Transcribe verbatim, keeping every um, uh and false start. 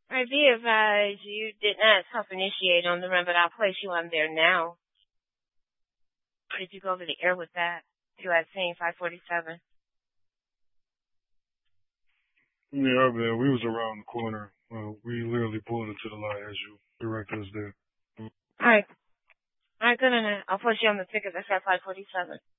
I be advised you did not self-initiate on the run, but I'll place you on there now. Did you go over the air with that? You had seen five forty-seven. Yeah, man, we was around the corner. Uh, we literally pulled into the light as you directed us there. All right. All right, good enough. I'll put you on the ticket. That's at five forty-seven.